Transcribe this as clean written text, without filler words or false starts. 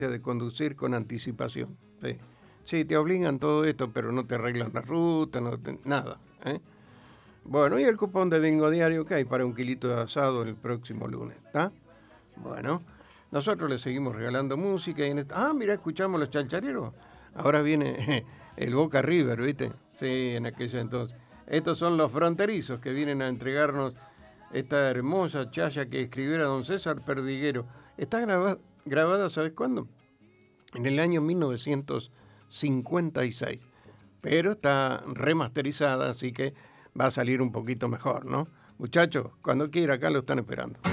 de conducir con anticipación. Sí. Sí, te obligan todo esto, pero no te arreglan la ruta, nada. ¿Eh? Bueno, y el cupón de bingo diario que hay para un kilito de asado el próximo lunes, ¿está? Bueno, nosotros le seguimos regalando música y mira, escuchamos los chalchareros. Ahora viene el Boca River, ¿viste? Sí, en aquella entonces. Estos son los fronterizos que vienen a entregarnos esta hermosa chaya que escribiera don César Perdiguero. Está grabada, ¿sabes cuándo? En el año 1956. Pero está remasterizada, así que va a salir un poquito mejor, ¿no? Muchachos, cuando quiera, acá lo están esperando.